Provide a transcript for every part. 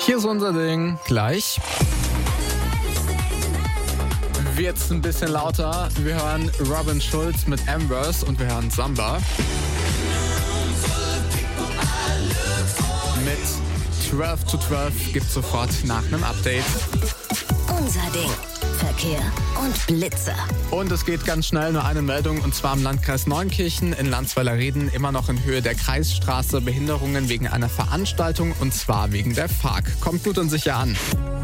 Hier ist unser Ding. Gleich wird's ein bisschen lauter. Wir hören Robin Schulz mit Ambers und wir hören Samba. Mit 12 to 12 gibt's sofort nach einem Update. Unser Ding. Verkehr und Blitzer. Und es geht ganz schnell, nur eine Meldung, und zwar im Landkreis Neunkirchen in Landsweiler-Reden immer noch in Höhe der Kreisstraße Behinderungen wegen einer Veranstaltung, und zwar wegen der FARC. Kommt gut und sicher an.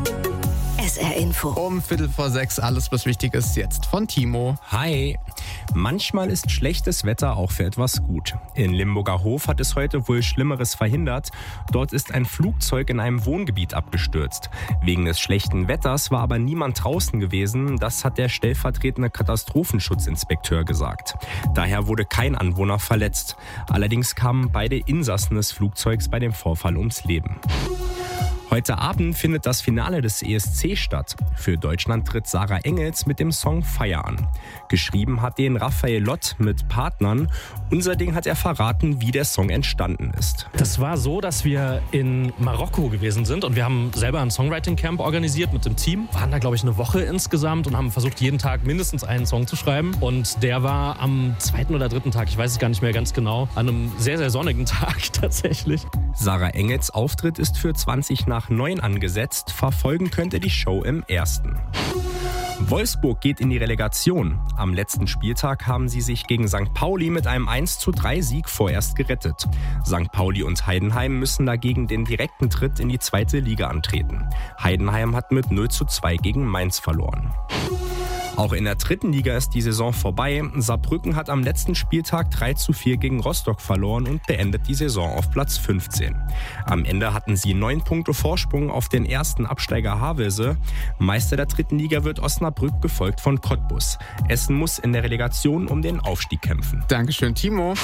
SR Info. Um 5:45 alles, was wichtig ist, jetzt von Timo. Hi. Manchmal ist schlechtes Wetter auch für etwas gut. In Limburger Hof hat es heute wohl Schlimmeres verhindert. Dort ist ein Flugzeug in einem Wohngebiet abgestürzt. Wegen des schlechten Wetters war aber niemand draußen gewesen. Das hat der stellvertretende Katastrophenschutzinspekteur gesagt. Daher wurde kein Anwohner verletzt. Allerdings kamen beide Insassen des Flugzeugs bei dem Vorfall ums Leben. Heute Abend findet das Finale des ESC statt. Für Deutschland tritt Sarah Engels mit dem Song Feier an. Geschrieben hat den Raphael Lott mit Partnern. Unser Ding hat er verraten, wie der Song entstanden ist. Das war so, dass wir in Marokko gewesen sind und wir haben selber ein Songwriting-Camp organisiert mit dem Team. Waren da, glaube ich, eine Woche insgesamt und haben versucht, jeden Tag mindestens einen Song zu schreiben. Und der war am 2. oder 3. Tag, ich weiß es gar nicht mehr ganz genau, an einem sehr, sehr sonnigen Tag tatsächlich. Sarah Engels Auftritt ist für 20:09 angesetzt. Verfolgen könnt ihr die Show im 1. Wolfsburg geht in die Relegation. Am letzten Spieltag haben sie sich gegen St. Pauli mit einem 1:3 Sieg vorerst gerettet. St. Pauli und Heidenheim müssen dagegen den direkten Tritt in die 2. Liga antreten. Heidenheim hat mit 0:2 gegen Mainz verloren. Auch in der 3. Liga ist die Saison vorbei. Saarbrücken hat am letzten Spieltag 3:4 gegen Rostock verloren und beendet die Saison auf Platz 15. Am Ende hatten sie 9 Punkte Vorsprung auf den ersten Absteiger Havelse. Meister der 3. Liga wird Osnabrück, gefolgt von Cottbus. Essen muss in der Relegation um den Aufstieg kämpfen. Dankeschön, Timo.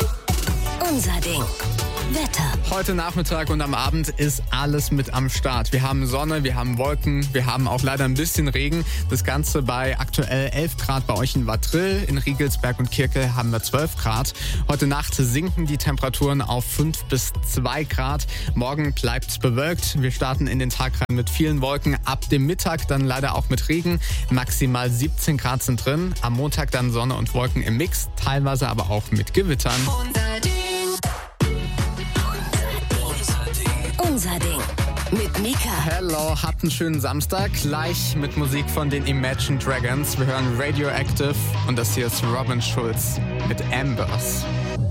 Unser Ding. Wetter. Heute Nachmittag und am Abend ist alles mit am Start. Wir haben Sonne, wir haben Wolken, wir haben auch leider ein bisschen Regen. Das Ganze bei aktuell 11 Grad bei euch in Wattrill. In Riegelsberg und Kirkel haben wir 12 Grad. Heute Nacht sinken die Temperaturen auf 5 bis 2 Grad. Morgen bleibt's bewölkt. Wir starten in den Tag rein mit vielen Wolken. Ab dem Mittag dann leider auch mit Regen. Maximal 17 Grad sind drin. Am Montag dann Sonne und Wolken im Mix. Teilweise aber auch mit Gewittern. Unser Ding. Mit Mika. Hello, habt einen schönen Samstag. Gleich mit Musik von den Imagine Dragons. Wir hören Radioactive und das hier ist Robin Schulz mit Ambers.